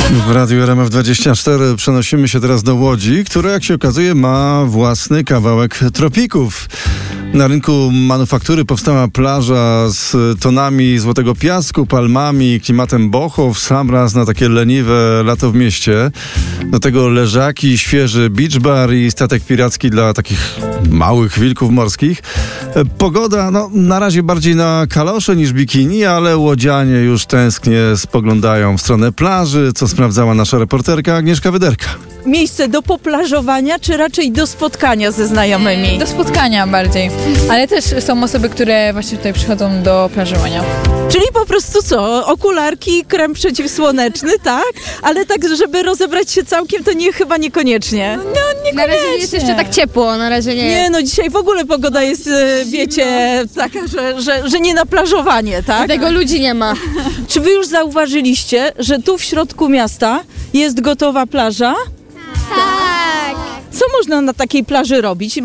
W Radiu RMF24 przenosimy się teraz do Łodzi, która, jak się okazuje, ma własny kawałek tropików. Na rynku manufaktury powstała plaża z tonami złotego piasku, palmami, klimatem boho, w sam raz na takie leniwe lato w mieście. Do tego leżaki, świeży beach bar i statek piracki dla takich małych wilków morskich. Pogoda, na razie bardziej na kalosze niż bikini, ale łodzianie już tęsknie spoglądają w stronę plaży, co sprawdzała nasza reporterka Agnieszka Wyderka. Miejsce do poplażowania, czy raczej do spotkania ze znajomymi? Do spotkania bardziej, ale też są osoby, które właśnie tutaj przychodzą do plażowania. Czyli po prostu co? Okularki, krem przeciwsłoneczny, tak? Ale tak, żeby rozebrać się całkiem, to chyba niekoniecznie. Niekoniecznie. Na razie jest jeszcze tak ciepło, na razie nie. Nie, dzisiaj w ogóle pogoda jest, wiecie, taka, że nie na plażowanie, tak? Dlatego ludzi nie ma. Czy wy już zauważyliście, że tu w środku miasta jest gotowa plaża? Tak. Co można na takiej plaży robić?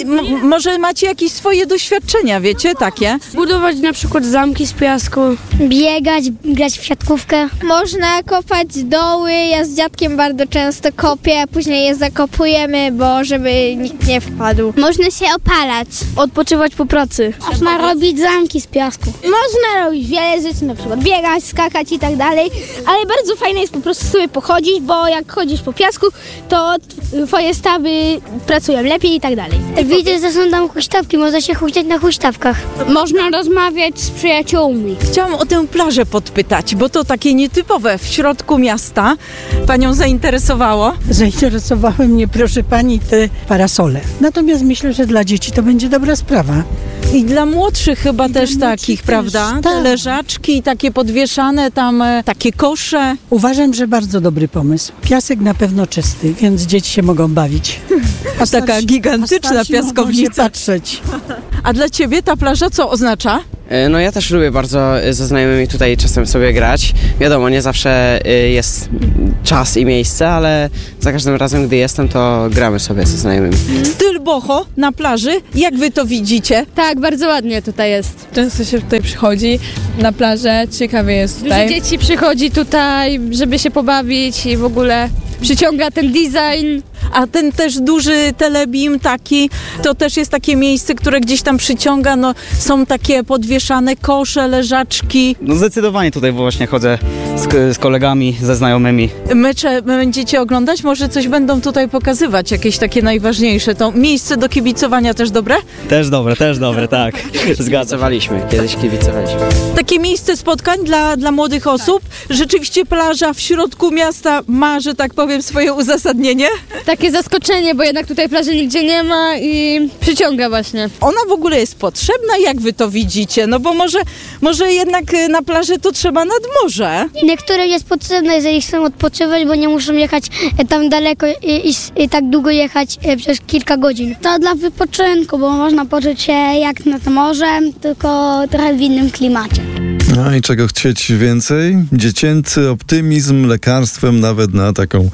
Może macie jakieś swoje doświadczenia, wiecie, takie? Budować na przykład zamki z piasku. Biegać, grać w siatkówkę. Można kopać doły, ja z dziadkiem bardzo często kopię, a później je zakopujemy, bo żeby nikt nie wpadł. Można się opalać. Odpoczywać po pracy. Można robić zamki z piasku. Można robić wiele rzeczy, na przykład biegać, skakać i tak dalej, ale bardzo fajne jest po prostu sobie pochodzić, bo jak chodzisz po piasku, to twoje stawy pracują lepiej i tak dalej. Widzę, że są tam huśtawki, można się huśtać na huśtawkach. Można rozmawiać z przyjaciółmi. Chciałam o tę plażę podpytać, bo to takie nietypowe w środku miasta. Panią zainteresowało? Zainteresowały mnie, proszę pani, te parasole. Natomiast myślę, że dla dzieci to będzie dobra sprawa. I dla młodszych chyba też młodszych takich, też, prawda? tak. Te leżaczki, takie podwieszane tam, takie kosze. Uważam, że bardzo dobry pomysł. Piasek na pewno czysty, więc dzieci się mogą bawić. Taka gigantyczna Mogą się piaskownica. patrzeć. A dla ciebie ta plaża co oznacza? No ja też lubię bardzo ze znajomymi tutaj czasem sobie grać. Wiadomo, nie zawsze jest czas i miejsce, ale za każdym razem, gdy jestem, to gramy sobie ze znajomymi. Styl boho na plaży, jak wy to widzicie? Tak, bardzo ładnie tutaj jest. Często się tutaj przychodzi na plażę, ciekawie jest Dużo tutaj. dzieci przychodzi tutaj, żeby się pobawić i w ogóle przyciąga ten design. A ten też duży telebim taki, to też jest takie miejsce, które gdzieś tam przyciąga, są takie podwieszane kosze, leżaczki. Zdecydowanie tutaj właśnie chodzę z kolegami, ze znajomymi. Mecze będziecie oglądać? Może coś będą tutaj pokazywać, jakieś takie najważniejsze. To miejsce do kibicowania też dobre? Też dobre, tak. Kibicowaliśmy, kiedyś kibicowaliśmy. Takie miejsce spotkań dla młodych osób. Rzeczywiście plaża w środku miasta ma, że tak powiem, swoje uzasadnienie. Takie zaskoczenie, bo jednak tutaj plaży nigdzie nie ma i przyciąga właśnie. Ona w ogóle jest potrzebna, jak wy to widzicie? No bo może jednak na plaży to trzeba nad morze. Niektórym jest potrzebne, jeżeli chcą odpoczywać, bo nie muszą jechać tam daleko i tak długo jechać przez kilka godzin. To dla wypoczynku, bo można poczuć się jak nad morzem, tylko trochę w innym klimacie. No i czego chcieć więcej? Dziecięcy optymizm lekarstwem nawet na taką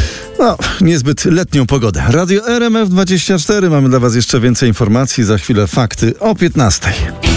niezbyt letnią pogodę. Radio RMF24. Mamy dla was jeszcze więcej informacji. Za chwilę fakty o 15:00.